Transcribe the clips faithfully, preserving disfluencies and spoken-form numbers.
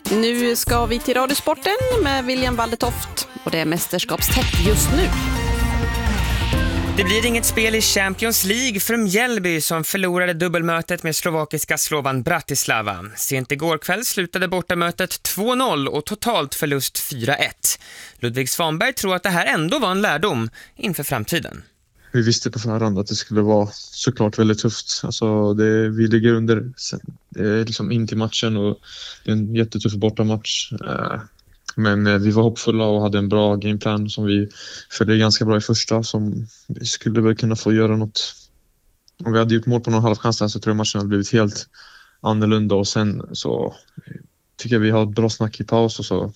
Nu ska vi till Radiosporten med William Waldetoft och det är mästerskapstätt just nu. Det blir inget spel i Champions League för Mjällby som förlorade dubbelmötet med slovakiska Slovan Bratislava. Sent igår kväll slutade bortamötet två noll och totalt förlust fyra ett. Ludvig Svanberg tror att det här ändå var en lärdom inför framtiden. Vi visste på förhand att det skulle vara såklart väldigt tufft. Alltså det, vi ligger under det är liksom in till matchen och det är en jättetuff bortamatch. Men vi var hoppfulla och hade en bra gameplan som vi följde ganska bra i första. Som vi skulle väl kunna få göra något. Om vi hade gjort mål på någon halvchans där så tror jag matchen hade blivit helt annorlunda. Och sen så tycker jag vi har ett bra snack i paus och så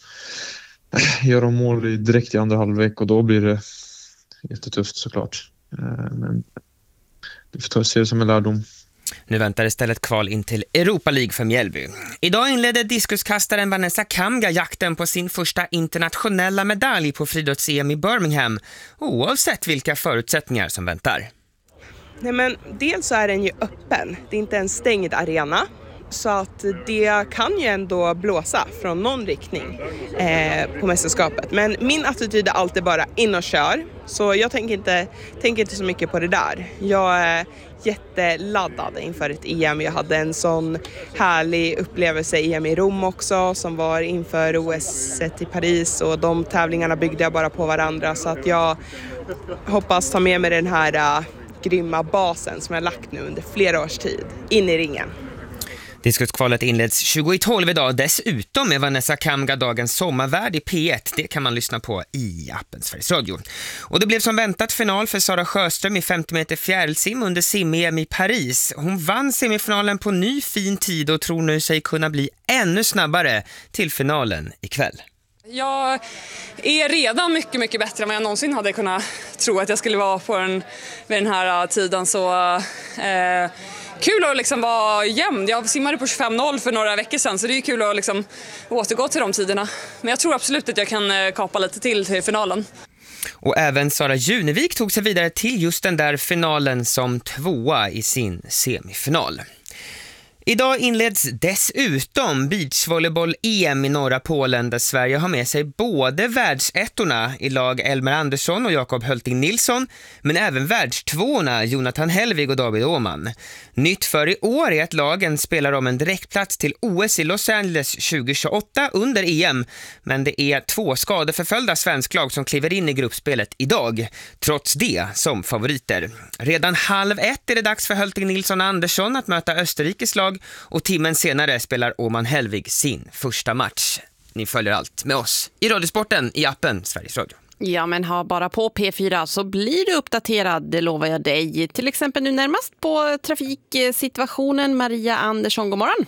gör de mål direkt i andra halvlek och då blir det jättetufft såklart. Men vi får ta och se det som en lärdom. Nu väntar istället kval in till Europa League för Mjällby. Idag inledde diskuskastaren Vanessa Kamga jakten på sin första internationella medalj på friidrotts-E M i Birmingham, oavsett vilka förutsättningar som väntar. Nej, men dels så är den ju öppen. Det är inte en stängd arena. Så att det kan ju ändå blåsa från någon riktning eh, på mästerskapet. Men min attityd är alltid bara in och kör. Så jag tänker inte, tänker inte så mycket på det där. Jag är jätteladdad inför ett E M. Jag hade en sån härlig upplevelse E M i Rom också som var inför O S i Paris. Och de tävlingarna byggde jag bara på varandra. Så att jag hoppas ta med mig den här uh, grymma basen som jag lagt nu under flera års tid in i ringen. Diskuskvalet inleds tjugo i tolv idag. Dessutom är Vanessa Kamga dagens sommarvärd i P ett. Det kan man lyssna på i appen Sveriges Radio. Och det blev som väntat final för Sara Sjöström i femtio meter fjärilsim under sim-E M i Paris. Hon vann semifinalen på ny fin tid och tror nu sig kunna bli ännu snabbare till finalen ikväll. Jag är redan mycket, mycket bättre än vad jag någonsin hade kunnat tro att jag skulle vara på den, vid den här tiden. Så... Eh, Kul att liksom vara jämn. Jag simmade på tjugofem noll för några veckor sedan så det är kul att liksom återgå till de tiderna. Men jag tror absolut att jag kan kapa lite till till finalen. Och även Sara Junevik tog sig vidare till just den där finalen som tvåa i sin semifinal. Idag inleds dessutom beachvolleyboll-E M i norra Polen där Sverige har med sig både världsettorna i lag Elmer Andersson och Jakob Hölting Nilsson men även världstvåorna Jonathan Helvig och David Åman. Nytt för i år är att lagen spelar om en direktplats till O S i Los Angeles tjugo tjugoåtta under E M men det är två skadeförföljda svensklag som kliver in i gruppspelet idag, trots det som favoriter. Redan halv ett är det dags för Hölting Nilsson och Andersson att möta Österrikes lag och timmen senare spelar Åman Helvig sin första match. Ni följer allt med oss i Radiosporten i appen Sveriges Radio. Ja, men ha bara på P fyra så blir du uppdaterad, det lovar jag dig. Till exempel nu närmast på trafiksituationen. Maria Andersson, god morgon.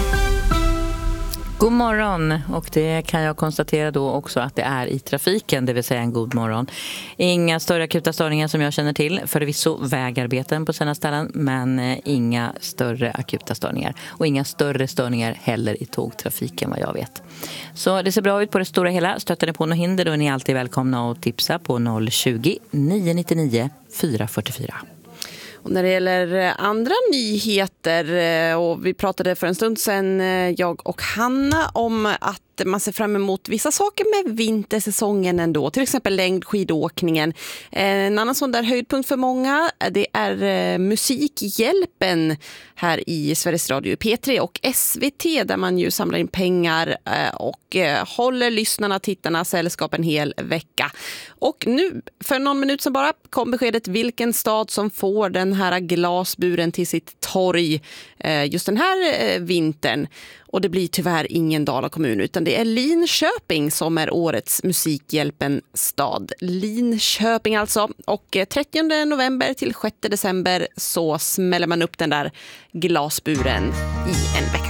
God morgon, och det kan jag konstatera då också att det är i trafiken, det vill säga en god morgon. Inga större akuta störningar som jag känner till, förvisso vägarbeten på sina ställen, men inga större akuta störningar. Och inga större störningar heller i tågtrafiken vad jag vet. Så det ser bra ut på det stora hela. Stöter ni på något hinder då är ni alltid välkomna att tipsa på noll tjugo, nio nio nio, fyra fyra fyra. Och när det gäller andra nyheter, och vi pratade för en stund sedan, jag och Hanna, om att man ser fram emot vissa saker med vintersäsongen ändå. Till exempel längdskidåkningen. En annan sån där höjdpunkt för många, det är Musikhjälpen här i Sveriges Radio P tre och S V T där man ju samlar in pengar och håller lyssnarna, tittarna, sällskap en hel vecka. Och nu, för någon minut sedan bara, kom beskedet vilken stad som får den här glasburen till sitt torg just den här vintern. Och det blir tyvärr ingen Dala kommun utan det är Linköping som är årets Musikhjälpen-stad. Linköping alltså. Och trettionde november till sjätte december så smäller man upp den där glasburen i en vecka.